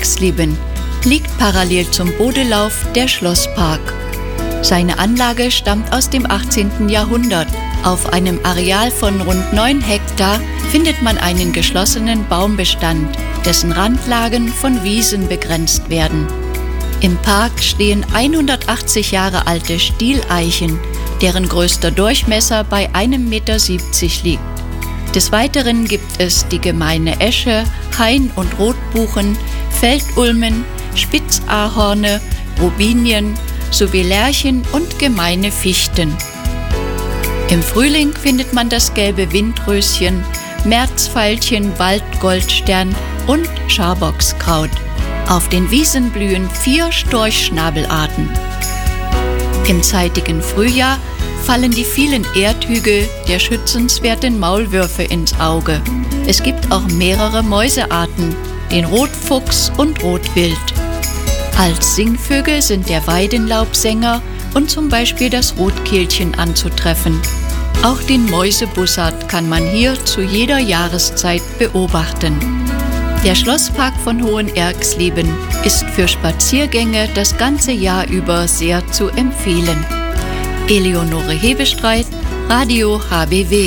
Erxleben liegt parallel zum Bodelauf der Schlosspark. Seine Anlage stammt aus dem 18. Jahrhundert. Auf einem Areal von rund 9 Hektar findet man einen geschlossenen Baumbestand, dessen Randlagen von Wiesen begrenzt werden. Im Park stehen 180 Jahre alte Stieleichen, deren größter Durchmesser bei 1,70 Meter liegt. Des Weiteren gibt es die gemeine Esche, Hain- und Rotbuchen, Feldulmen, Spitzahorne, Robinien sowie Lärchen und gemeine Fichten. Im Frühling findet man das gelbe Windröschen, Märzveilchen, Waldgoldstern und Schabockskraut. Auf den Wiesen blühen 4 Storchschnabelarten. Im zeitigen Frühjahr fallen die vielen Erdhügel der schützenswerten Maulwürfe ins Auge. Es gibt auch mehrere Mäusearten, den Rotfuchs und Rotwild. Als Singvögel sind der Weidenlaubsänger und zum Beispiel das Rotkehlchen anzutreffen. Auch den Mäusebussard kann man hier zu jeder Jahreszeit beobachten. Der Schlosspark von Hohenerxleben ist für Spaziergänge das ganze Jahr über sehr zu empfehlen. Eleonore Hebestreit, Radio HBW.